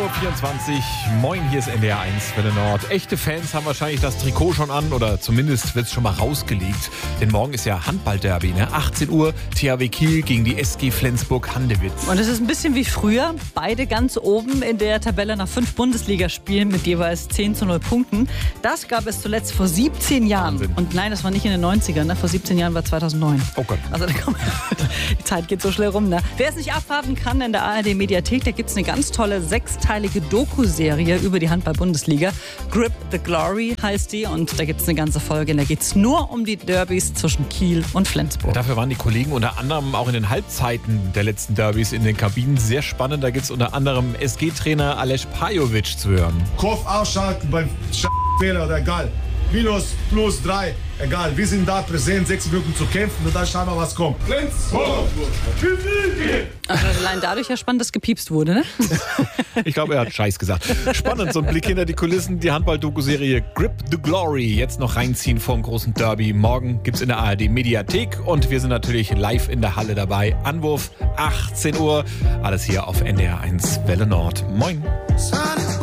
9:24 Uhr. Moin, hier ist NDR 1 Welle Nord. Echte Fans haben wahrscheinlich das Trikot schon an oder zumindest wird es schon mal rausgelegt. Denn morgen ist ja Handball-Derby, ne? 18 Uhr, THW Kiel gegen die SG Flensburg-Handewitt. Und es ist ein bisschen wie früher. Beide ganz oben in der Tabelle nach 5 Bundesligaspielen mit jeweils 10:0 Punkten. Das gab es zuletzt vor 17 Jahren. Wahnsinn. Und nein, das war nicht in den 90ern. Ne? Vor 17 Jahren war 2009. Oh Gott. Also die Zeit geht so schnell rum. Ne? Wer es nicht abwarten kann, in der ARD-Mediathek, da gibt es eine ganz tolle 6-teilige Doku-Serie über die Handball-Bundesliga. Grip the Glory heißt die und da gibt es eine ganze Folge. Und da geht es nur um die Derbys zwischen Kiel und Flensburg. Dafür waren die Kollegen unter anderem auch in den Halbzeiten der letzten Derbys in den Kabinen sehr spannend. Da gibt es unter anderem SG-Trainer Aleš Pajovic zu hören. Kopf ausschalten beim Fehler oder egal. Minus, plus 3, egal. Wir sind da präsent, 6 Minuten zu kämpfen und dann schauen wir, was kommt. Also allein dadurch ja spannend, dass gepiepst wurde, ne? Ich glaube, er hat Scheiß gesagt. Spannend, so ein Blick hinter die Kulissen. Die Handball-Doku-Serie Grip the Glory. Jetzt noch reinziehen vor dem großen Derby. Morgen gibt's in der ARD-Mediathek und wir sind natürlich live in der Halle dabei. Anwurf 18 Uhr. Alles hier auf NDR 1 Welle Nord. Moin.